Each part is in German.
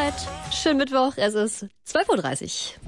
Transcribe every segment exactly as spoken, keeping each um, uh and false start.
Zeit. Schönen Mittwoch, es ist zwölf Uhr dreißig.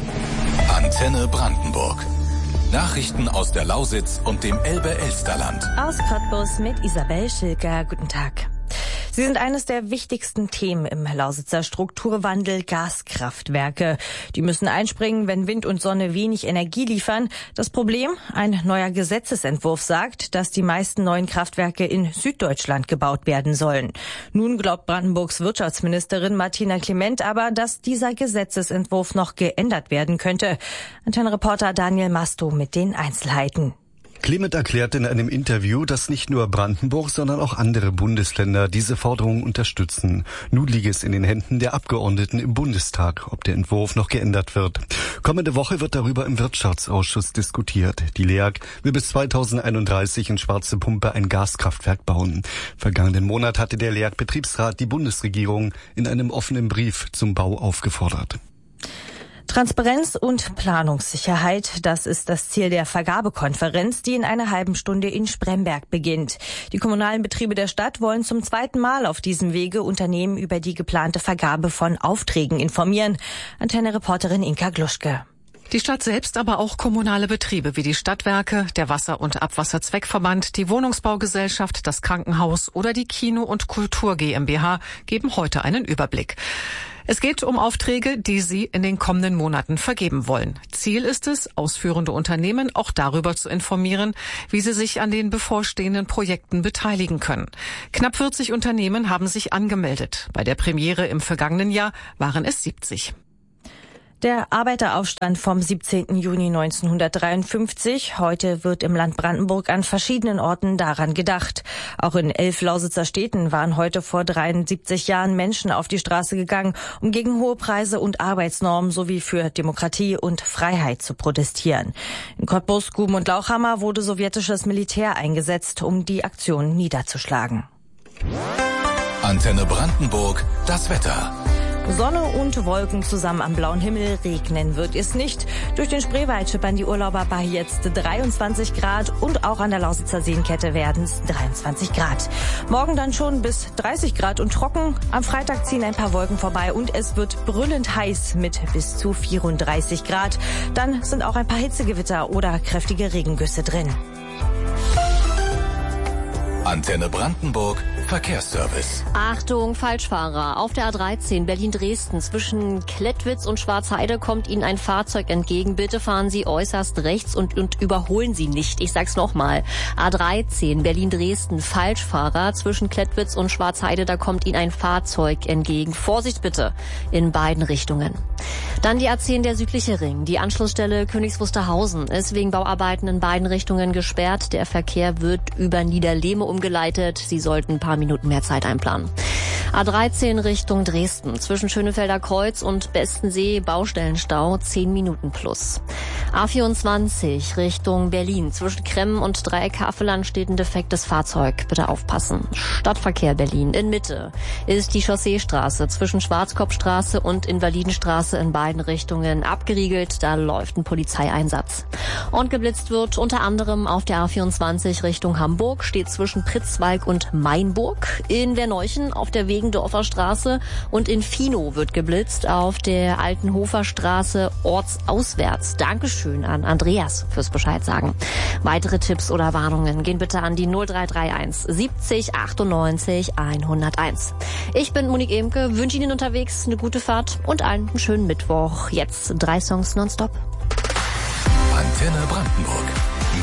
Antenne Brandenburg. Nachrichten aus der Lausitz und dem Elbe-Elsterland. Aus Cottbus mit Isabel Schilker. Guten Tag. Sie sind eines der wichtigsten Themen im Lausitzer Strukturwandel, Gaskraftwerke. Die müssen einspringen, wenn Wind und Sonne wenig Energie liefern. Das Problem? Ein neuer Gesetzesentwurf sagt, dass die meisten neuen Kraftwerke in Süddeutschland gebaut werden sollen. Nun glaubt Brandenburgs Wirtschaftsministerin Martina Clement aber, dass dieser Gesetzesentwurf noch geändert werden könnte. Antenne-Reporter Daniel Masto mit den Einzelheiten. Clement erklärt in einem Interview, dass nicht nur Brandenburg, sondern auch andere Bundesländer diese Forderungen unterstützen. Nun liege es in den Händen der Abgeordneten im Bundestag, ob der Entwurf noch geändert wird. Kommende Woche wird darüber im Wirtschaftsausschuss diskutiert. Die L E A G will bis zweitausendeinunddreißig in Schwarze Pumpe ein Gaskraftwerk bauen. Vergangenen Monat hatte der L E A G-Betriebsrat die Bundesregierung in einem offenen Brief zum Bau aufgefordert. Transparenz und Planungssicherheit, das ist das Ziel der Vergabekonferenz, die in einer halben Stunde in Spremberg beginnt. Die kommunalen Betriebe der Stadt wollen zum zweiten Mal auf diesem Wege Unternehmen über die geplante Vergabe von Aufträgen informieren. Antenne-Reporterin Inka Gluschke. Die Stadt selbst, aber auch kommunale Betriebe wie die Stadtwerke, der Wasser- und Abwasserzweckverband, die Wohnungsbaugesellschaft, das Krankenhaus oder die Kino- und Kultur GmbH geben heute einen Überblick. Es geht um Aufträge, die sie in den kommenden Monaten vergeben wollen. Ziel ist es, ausführende Unternehmen auch darüber zu informieren, wie sie sich an den bevorstehenden Projekten beteiligen können. Knapp vierzig Unternehmen haben sich angemeldet. Bei der Premiere im vergangenen Jahr waren es siebzig. Der Arbeiteraufstand vom siebzehnten Juni neunzehnhundertdreiundfünfzig. Heute wird im Land Brandenburg an verschiedenen Orten daran gedacht. Auch in elf Lausitzer Städten waren heute vor dreiundsiebzig Jahren Menschen auf die Straße gegangen, um gegen hohe Preise und Arbeitsnormen sowie für Demokratie und Freiheit zu protestieren. In Cottbus, Guben und Lauchhammer wurde sowjetisches Militär eingesetzt, um die Aktion niederzuschlagen. Antenne Brandenburg, das Wetter. Sonne und Wolken zusammen am blauen Himmel, regnen wird es nicht. Durch den Spreewald schippern die Urlauber bei jetzt dreiundzwanzig Grad und auch an der Lausitzer Seenkette werden es dreiundzwanzig Grad. Morgen dann schon bis dreißig Grad und trocken. Am Freitag ziehen ein paar Wolken vorbei und es wird brüllend heiß mit bis zu vierunddreißig Grad. Dann sind auch ein paar Hitzegewitter oder kräftige Regengüsse drin. Antenne Brandenburg, Verkehrsservice. Achtung, Falschfahrer. Auf der A dreizehn Berlin-Dresden zwischen Klettwitz und Schwarzheide kommt Ihnen ein Fahrzeug entgegen. Bitte fahren Sie äußerst rechts und, und überholen Sie nicht. Ich sag's nochmal. A dreizehn Berlin-Dresden, Falschfahrer zwischen Klettwitz und Schwarzheide. Da kommt Ihnen ein Fahrzeug entgegen. Vorsicht bitte in beiden Richtungen. Dann die A zehn, der südliche Ring. Die Anschlussstelle Königs Wusterhausen ist wegen Bauarbeiten in beiden Richtungen gesperrt. Der Verkehr wird über Niederlehme umgeleitet. Sie sollten ein paar Minuten mehr Zeit einplanen. A dreizehn Richtung Dresden. Zwischen Schönefelder Kreuz und Bestensee Baustellenstau zehn Minuten plus. A vierundzwanzig Richtung Berlin. Zwischen Kremmen und Dreieck Havelland steht ein defektes Fahrzeug. Bitte aufpassen. Stadtverkehr Berlin. In Mitte ist die Chausseestraße zwischen Schwarzkopfstraße und Invalidenstraße in beiden Richtungen abgeriegelt. Da läuft ein Polizeieinsatz. Und geblitzt wird unter anderem auf der A vierundzwanzig Richtung Hamburg. Steht zwischen Pritzwalk und Mainburg. In Werneuchen auf der Wegendorfer Straße und in Finow wird geblitzt auf der Altenhofer Straße ortsauswärts. Dankeschön an Andreas fürs Bescheid sagen. Weitere Tipps oder Warnungen gehen bitte an die null drei drei eins siebzig achtundneunzig hunderteins. Ich bin Monique Emke, wünsche Ihnen unterwegs eine gute Fahrt und allen einen schönen Mittwoch. Jetzt drei Songs nonstop. Antenne Brandenburg.